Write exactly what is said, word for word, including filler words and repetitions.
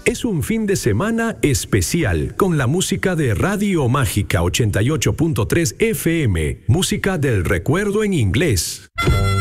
es un fin de semana especial con la música de Radio Mágica ochenta y ocho punto tres F M, música del recuerdo en inglés.